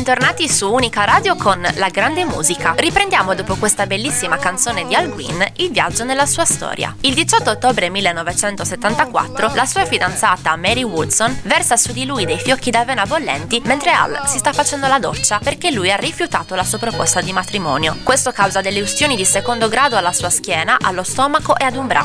bentornati su Unica Radio con La Grande Musica. Riprendiamo dopo questa bellissima canzone di Al Green il viaggio nella sua storia. Il 18 ottobre 1974 la sua fidanzata Mary Woodson versa su di lui dei fiocchi d'avena bollenti mentre Al si sta facendo la doccia perché lui ha rifiutato la sua proposta di matrimonio. Questo causa delle ustioni di secondo grado alla sua schiena, allo stomaco e ad un braccio.